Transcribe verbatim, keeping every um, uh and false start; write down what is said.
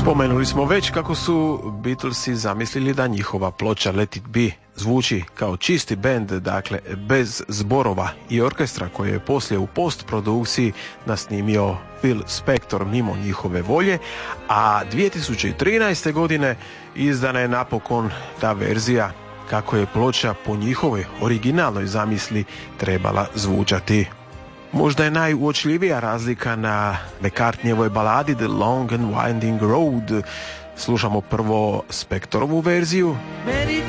Spomenuli smo već kako su Beatlesi zamislili da njihova ploča Let It Be zvuči kao čisti bend, dakle bez zborova i orkestra, koje je poslije u postprodukciji nasnimio Phil Spector mimo njihove volje, a dvije tisuće trinaeste. godine izdana je napokon ta verzija kako je ploča po njihovoj originalnoj zamisli trebala zvučati. Možda je najuočljivija razlika na McCartneyevoj baladi The Long and Winding Road. Slušamo prvo Spectorovu verziju.